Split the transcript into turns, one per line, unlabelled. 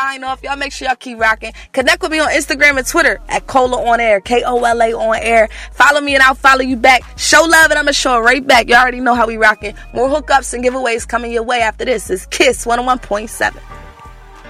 sign off. Y'all make sure y'all keep rocking. Connect with me on Instagram and Twitter at Cola On Air, Kola On Air. Follow me and I'll follow you back. Show love and I'm going to show it right back. You already know how we rocking. More hookups and giveaways coming your way after this. It's Kiss 101.7.